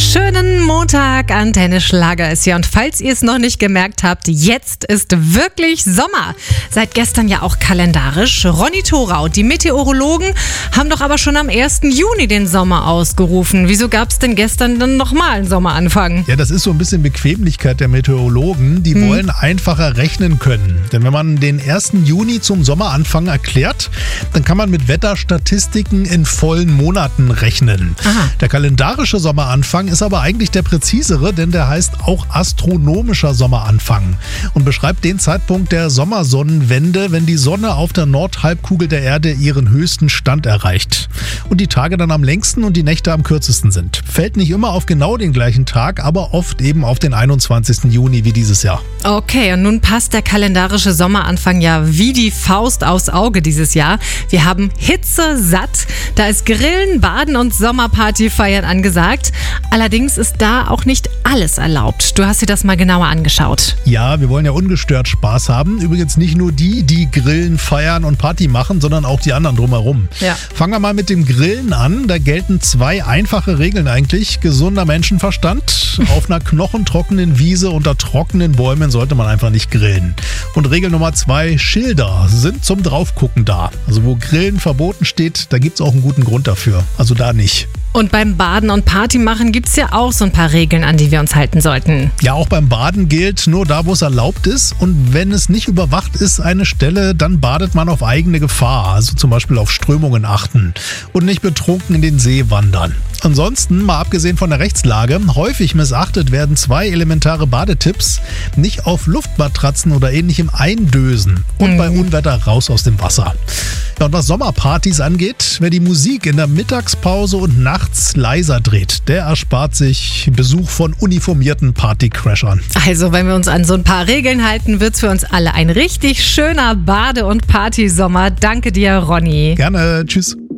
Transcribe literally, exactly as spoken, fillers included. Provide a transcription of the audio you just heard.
Schönen Montag, Antenne Schlager ist hier. Und falls ihr es noch nicht gemerkt habt, jetzt ist wirklich Sommer. Seit gestern ja auch kalendarisch. Ronny Thorau, die Meteorologen haben doch aber schon am ersten Juni den Sommer ausgerufen. Wieso gab es denn gestern dann nochmal einen Sommeranfang? Ja, das ist so ein bisschen Bequemlichkeit der Meteorologen. Die hm. wollen einfacher rechnen können. Denn wenn man den ersten Juni zum Sommeranfang erklärt, dann kann man mit Wetterstatistiken in vollen Monaten rechnen. Aha. Der kalendarische Sommeranfang ist aber eigentlich der präzisere, denn der heißt auch astronomischer Sommeranfang und beschreibt den Zeitpunkt der Sommersonnenwende, wenn die Sonne auf der Nordhalbkugel der Erde ihren höchsten Stand erreicht und die Tage dann am längsten und die Nächte am kürzesten sind. Fällt nicht immer auf genau den gleichen Tag, aber oft eben auf den einundzwanzigsten Juni wie dieses Jahr. Okay, und nun passt der kalendarische Sommeranfang ja wie die Faust aufs Auge dieses Jahr. Wir haben Hitze satt, da ist Grillen, Baden und Sommerparty feiern angesagt. Allerdings ist da auch nicht alles erlaubt. Du hast dir das mal genauer angeschaut. Ja, wir wollen ja ungestört Spaß haben. Übrigens nicht nur die, die grillen, feiern und Party machen, sondern auch die anderen drumherum. Ja. Fangen wir mal mit dem Grillen an. Da gelten zwei einfache Regeln eigentlich. Gesunder Menschenverstand. Auf einer knochentrockenen Wiese unter trockenen Bäumen sollte man einfach nicht grillen. Und Regel Nummer zwei, Schilder sind zum Draufgucken da. Also wo Grillen verboten steht, da gibt es auch einen guten Grund dafür. Also da nicht. Und beim Baden und Party machen gibt es ja auch so ein paar Regeln, an die wir uns halten sollten. Ja, auch beim Baden gilt nur da, wo es erlaubt ist. Und wenn es nicht überwacht ist, eine Stelle, dann badet man auf eigene Gefahr. Also zum Beispiel auf Strömungen achten und nicht betrunken in den See wandern. Ansonsten, mal abgesehen von der Rechtslage, häufig missachtet werden zwei elementare Badetipps. Nicht auf Luftmatratzen oder ähnlichem eindösen und mhm. bei Unwetter raus aus dem Wasser. Ja, und was Sommerpartys angeht, wer die Musik in der Mittagspause und nachts leiser dreht, der erspart sich Besuch von uniformierten Partycrashern. Also, wenn wir uns an so ein paar Regeln halten, wird's für uns alle ein richtig schöner Bade- und Partysommer. Danke dir, Ronny. Gerne, tschüss.